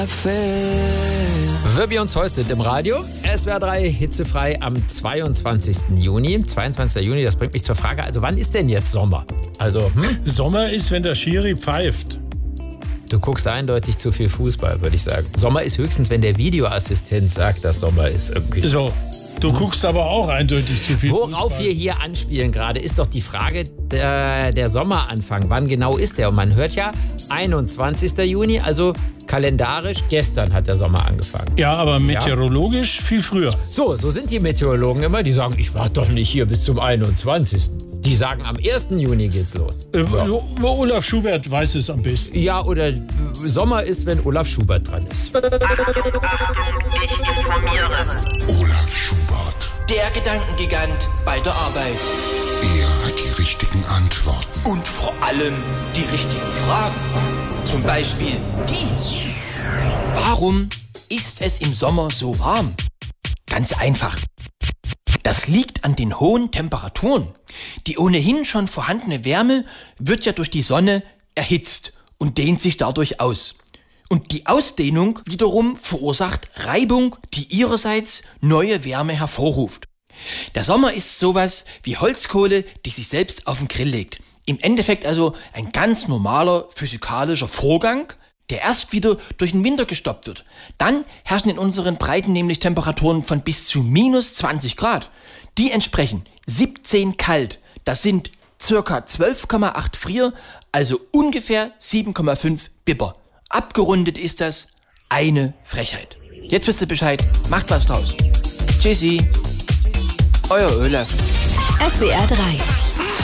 Wirbi und Zeus sind im Radio. SWR 3 hitzefrei am 22. Juni. 22. Juni, das bringt mich zur Frage, also wann ist denn jetzt Sommer? Sommer ist, wenn der Schiri pfeift. Du guckst eindeutig zu viel Fußball, würde ich sagen. Sommer ist höchstens, wenn der Videoassistent sagt, dass Sommer ist irgendwie. So, du guckst aber auch eindeutig zu viel Worauf Fußball. wir hier anspielen gerade, ist doch die Frage der Sommeranfang. Wann genau ist der? Und man hört ja 21. Juni, also kalendarisch gestern hat der Sommer angefangen. Ja, aber meteorologisch viel früher. So sind die Meteorologen immer. Die sagen, ich warte doch nicht hier bis zum 21. Die sagen, am 1. Juni geht's los. Olaf Schubert weiß es am besten. Ja, oder Sommer ist, wenn Olaf Schubert dran ist. Ich informiere. Olaf Schubert. Der Gedankengigant bei der Arbeit. Er hat die richtigen Antworten. Und vor allem die richtigen Fragen. Zum Beispiel die. Warum ist es im Sommer so warm? Ganz einfach. Das liegt an den hohen Temperaturen. Die ohnehin schon vorhandene Wärme wird ja durch die Sonne erhitzt und dehnt sich dadurch aus. Und die Ausdehnung wiederum verursacht Reibung, die ihrerseits neue Wärme hervorruft. Der Sommer ist sowas wie Holzkohle, die sich selbst auf den Grill legt. Im Endeffekt also ein ganz normaler physikalischer Vorgang, der erst wieder durch den Winter gestoppt wird. Dann herrschen in unseren Breiten nämlich Temperaturen von bis zu minus 20 Grad. Die entsprechen 17 kalt. Das sind circa 12,8 Frier, also ungefähr 7,5 Bipper. Abgerundet ist das eine Frechheit. Jetzt wisst ihr Bescheid, macht was draus. Tschüssi, euer Olaf. SWR 3